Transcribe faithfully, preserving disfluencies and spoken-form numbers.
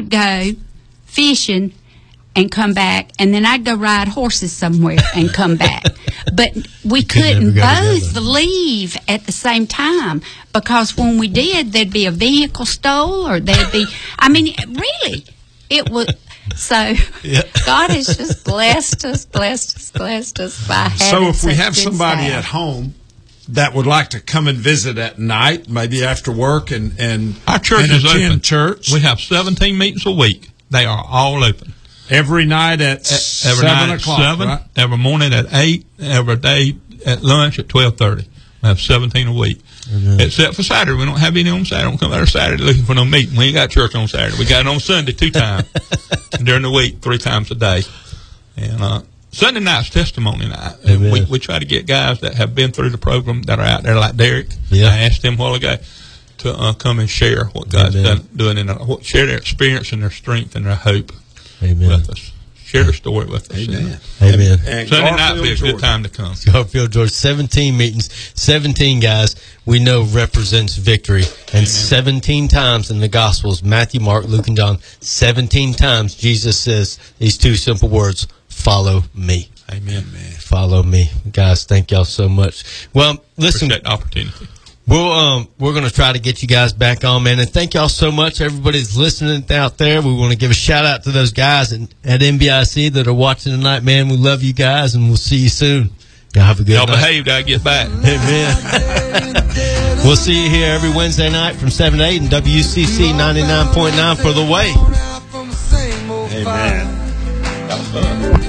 would go fishing and come back, and then I'd go ride horses somewhere and come back. But we couldn't both leave at the same time, because when we did, there'd be a vehicle stole, or there'd be, I mean, really, it was, so yeah. God has just blessed us, blessed us, blessed us by having So if we have good somebody staff at home that would like to come and visit at night, maybe after work, and, and our church and is attend open. Church. We have seventeen meetings a week. They are all open. Every night at every seven night o'clock, at seven, right? Every morning at eight, every day at lunch at twelve thirty. We have seventeen a week. Mm-hmm. Except for Saturday. We don't have any on Saturday. Don't come out Saturday looking for no meeting. We ain't got church on Saturday. We got it on Sunday two times. And during the week, three times a day. And uh, Sunday night's testimony night. And we, we try to get guys that have been through the program that are out there like Derek. Yeah. I asked him a while ago to uh, come and share what God's Amen. done, doing, in their, what, share their experience and their strength and their hope Amen. with us. Share their story with us. Amen. Amen. And, and Sunday Garfield, night will be a Georgia. good time to come. Garfield, Georgia, seventeen meetings, seventeen guys we know represents victory. And Amen. seventeen times in the Gospels, Matthew, Mark, Luke, and John, seventeen times Jesus says these two simple words, follow me. Amen. Amen. Follow me. Guys, thank y'all so much. Well, listen. Appreciate the opportunity. We'll, um, we're going to try to get you guys back on, man. And thank y'all so much. Everybody's listening out there. We want to give a shout out to those guys at, at N B I C that are watching tonight, man. We love you guys, and we'll see you soon. Y'all have a good y'all night. Y'all behaved. I get back. Amen. We'll see you here every Wednesday night from seven to eight in W C C ninety-nine point nine for The Way. Amen.